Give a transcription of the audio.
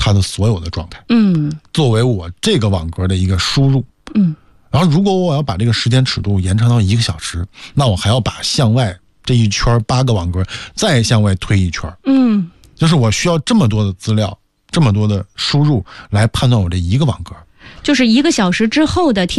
它的所有的状态，作为我这个网格的一个输入，然后如果我要把这个时间尺度延长到1个小时，那我还要把向外这一圈8个网格再向外推一圈，就是我需要这么多的资料，这么多的输入来判断我这一个网格， 就是1个小时之后的